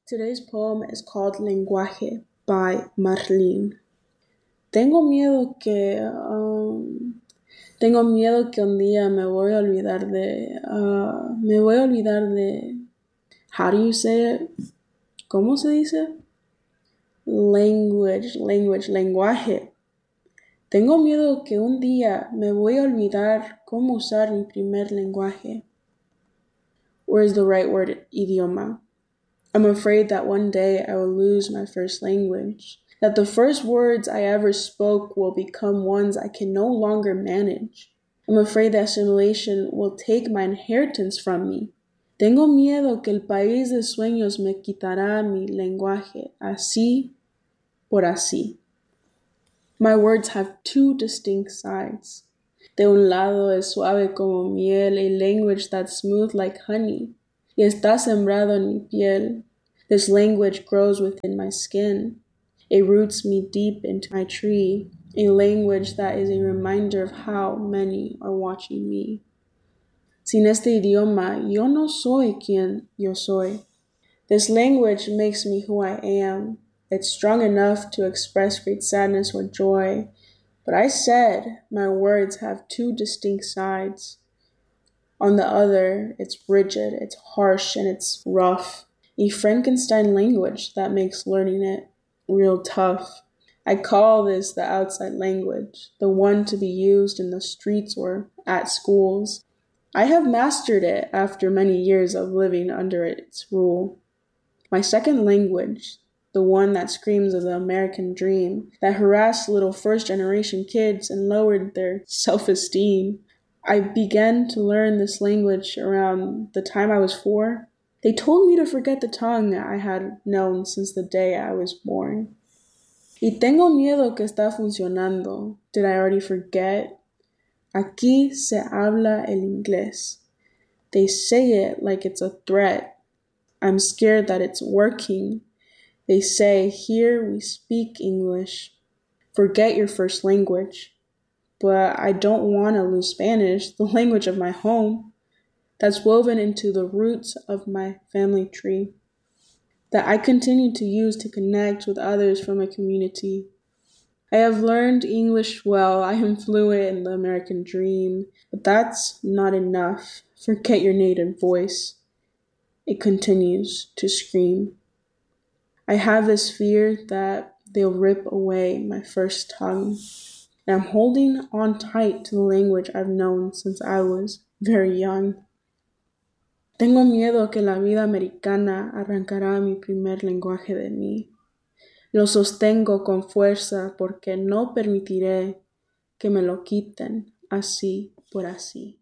Today's poem is called Lenguaje by Marlene. Tengo miedo que, tengo miedo que un día me voy a olvidar de, how do you say it? ¿Cómo se dice? Lenguaje. Tengo miedo que un día me voy a olvidar cómo usar mi primer lenguaje. Or is the right word idioma? I'm afraid that one day I will lose my first language, that the first words I ever spoke will become ones I can no longer manage. I'm afraid that assimilation will take my inheritance from me. Tengo miedo que el país de sueños me quitará mi lenguaje, así por así. My words have two distinct sides. De un lado es suave como miel, a language that's smooth like honey, y está sembrado en mi piel. This language grows within my skin. It roots me deep into my tree, a language that is a reminder of how many are watching me. Sin este idioma, yo no soy quien yo soy. This language makes me who I am. It's strong enough to express great sadness or joy. But I said my words have two distinct sides. On the other, it's rigid, it's harsh, and it's rough. A Frankenstein language that makes learning it real tough. I call this the outside language, the one to be used in the streets or at schools. I have mastered it after many years of living under its rule. My second language, the one that screams of the American dream, that harassed little first-generation kids and lowered their self-esteem. I began to learn this language around the time I was 4. They told me to forget the tongue I had known since the day I was born. Y tengo miedo que está funcionando. Did I already forget? Aquí se habla el inglés. They say it like it's a threat. I'm scared that it's working. They say, here we speak English. Forget your first language. But I don't want to lose Spanish, the language of my home, that's woven into the roots of my family tree, that I continue to use to connect with others from a community. I have learned English well. I am fluent in the American dream, but that's not enough. Forget your native voice. It continues to scream. I have this fear that they'll rip away my first tongue. And I'm holding on tight to the language I've known since I was very young. Tengo miedo que la vida americana arrancará mi primer lenguaje de mí. Lo sostengo con fuerza porque no permitiré que me lo quiten así por así.